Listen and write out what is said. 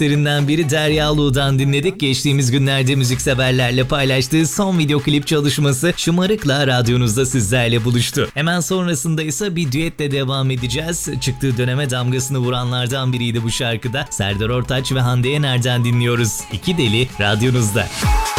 seslerinden biri Derya Ulu'dan dinledik. Geçtiğimiz günlerde müzikseverlerle paylaştığı son video klip çalışması Şımarık'la radyonuzda sizlerle buluştu. Hemen sonrasında ise bir düetle devam edeceğiz. Çıktığı döneme damgasını vuranlardan biriydi bu şarkıda. Serdar Ortaç ve Hande Yener'den dinliyoruz. İki Deli radyonuzda.